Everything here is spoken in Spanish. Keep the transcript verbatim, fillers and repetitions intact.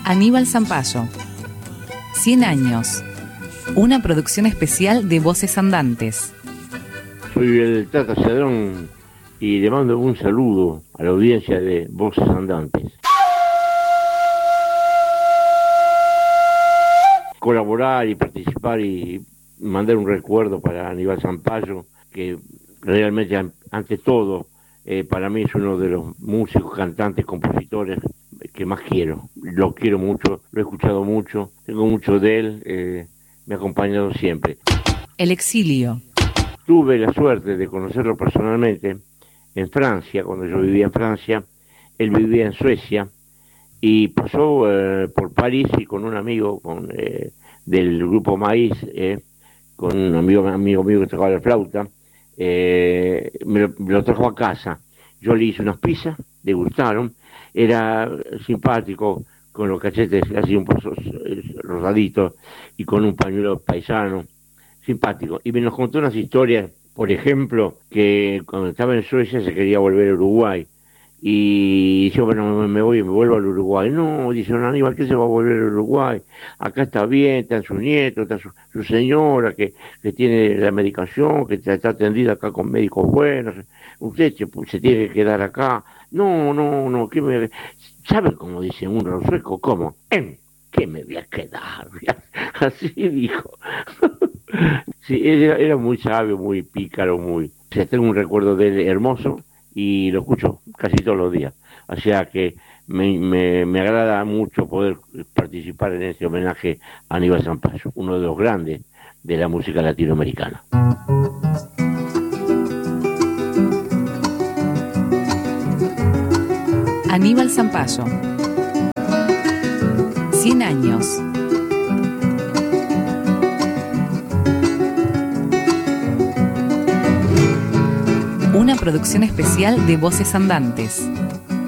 Aníbal Zampayo. cien años. Una producción especial de Voces Andantes. Soy el Tata Cedrón y le mando un saludo a la audiencia de Voces Andantes. Colaborar y participar y mandar un recuerdo para Aníbal Zampayo, que realmente, ante todo, eh, para mí es uno de los músicos, cantantes, compositores que más quiero. Lo quiero mucho, lo he escuchado mucho, tengo mucho de él, eh, me ha acompañado siempre. El exilio. Tuve la suerte de conocerlo personalmente en Francia, cuando yo vivía en Francia. Él vivía en Suecia y pasó eh, por París y con un amigo con, eh, del grupo Maíz, eh, con un amigo, amigo mío que tocaba la flauta, eh, me, lo, me lo trajo a casa. Yo le hice unas pizzas, le gustaron, era simpático, con los cachetes así un poco rosaditos y con un pañuelo paisano, simpático. Y me nos contó unas historias, por ejemplo, que cuando estaba en Suecia se quería volver a Uruguay. Y yo, bueno, me voy, me vuelvo al Uruguay. No, dice don Aníbal, ¿qué se va a volver al Uruguay? Acá está bien, están sus nietos, está su, su señora que, que tiene la medicación, que está atendida acá con médicos buenos. Usted se, se tiene que quedar acá. No, no, no, ¿qué me... ¿Saben cómo dicen uno los suecos? ¿Cómo? ¿En qué me voy a quedar? Así dijo. Sí, era, era muy sabio, muy pícaro, muy... O sea, tengo un recuerdo de él hermoso y lo escucho casi todos los días. O sea que me, me, me agrada mucho poder participar en este homenaje a Aníbal Zampayo, uno de los grandes de la música latinoamericana. Aníbal Zampayo. cien años. Una producción especial de Voces Andantes.